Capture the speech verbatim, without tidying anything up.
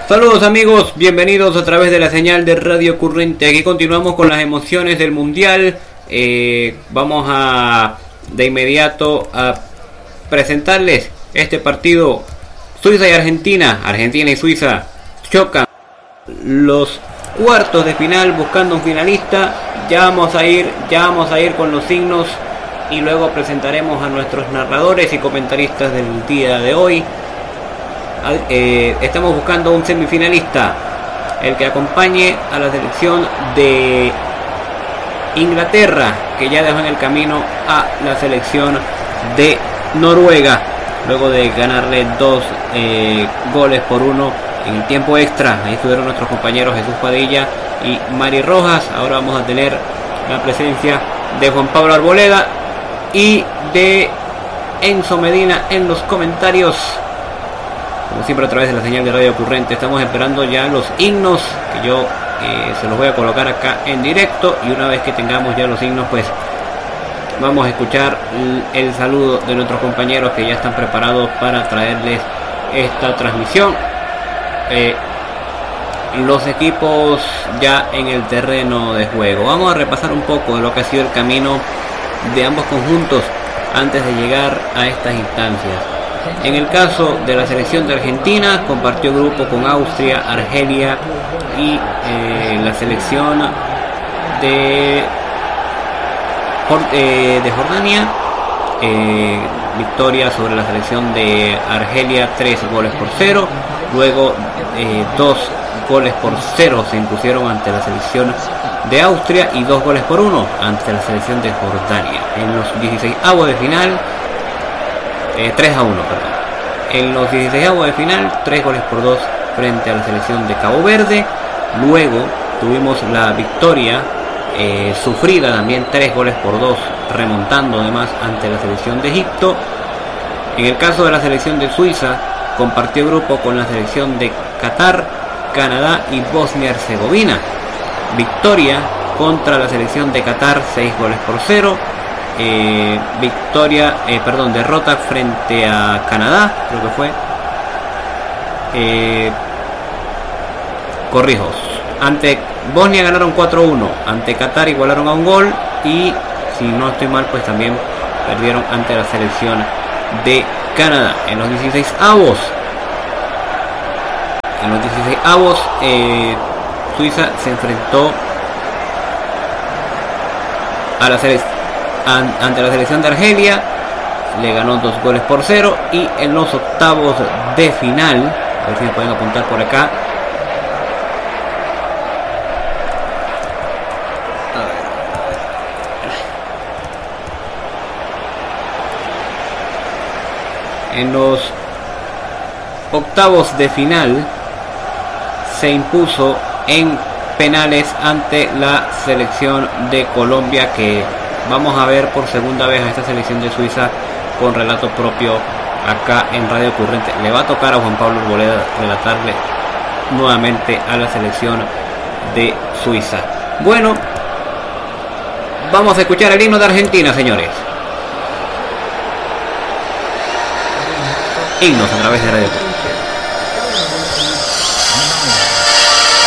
Saludos amigos, bienvenidos a través de la señal de Radio Currente. Aquí continuamos con las emociones del Mundial. Eh, vamos a de inmediato a presentarles este partido. Suiza y Argentina. Argentina y Suiza chocan los cuartos de final buscando un finalista. Ya vamos a ir, ya vamos a ir con los signos y luego presentaremos a nuestros narradores y comentaristas del día de hoy. Eh, estamos buscando un semifinalista, el que acompañe a la selección de Inglaterra, que ya dejó en el camino a la selección de Noruega luego de ganarle dos eh, goles por uno en el tiempo extra. Ahí estuvieron nuestros compañeros Jesús Padilla y Mari Rojas. Ahora vamos a tener la presencia de Juan Pablo Arboleda y de Enzo Medina en los comentarios, como siempre a través de la señal de Radio Currente. Estamos esperando ya los himnos, que yo eh, se los voy a colocar acá en directo, y una vez que tengamos ya los himnos, pues vamos a escuchar el, el saludo de nuestros compañeros que ya están preparados para traerles esta transmisión. Eh, los equipos ya en el terreno de juego. Vamos a repasar un poco de lo que ha sido el camino de ambos conjuntos antes de llegar a estas instancias. En el caso de la selección de Argentina, compartió grupo con Austria, Argelia y eh, la selección de, eh, de Jordania. Eh, victoria sobre la selección de Argelia, tres goles por cero. Luego eh, dos goles por cero se impusieron ante la selección de Austria y dos goles por uno ante la selección de Jordania. En los dieciseisavos de final, Eh, tres a uno, perdón. En los dieciseisavos de final, tres goles por dos frente a la selección de Cabo Verde. Luego tuvimos la victoria eh, sufrida también, tres goles por dos, remontando además ante la selección de Egipto. En el caso de la selección de Suiza, compartió grupo con la selección de Qatar, Canadá y Bosnia-Herzegovina. Victoria contra la selección de Qatar, seis goles por cero. Eh, victoria, eh, perdón, derrota frente a Canadá, creo que fue. Eh, corrijo, ante Bosnia ganaron cuatro a uno, ante Qatar igualaron a un gol y, si no estoy mal, pues también perdieron ante la selección de Canadá. En los dieciseisavos, en los dieciseisavos, eh, Suiza se enfrentó a la selección ante la selección de Argelia, le ganó dos goles por cero. Y en los octavos de final, a ver si me pueden apuntar por acá, a ver. En los octavos de final se impuso en penales ante la selección de Colombia, que vamos a ver por segunda vez a esta selección de Suiza con relato propio acá en Radio Currente. Le va a tocar a Juan Pablo Arboleda relatarle nuevamente a la selección de Suiza. Bueno, vamos a escuchar el himno de Argentina, señores. Himnos a través de Radio Currente.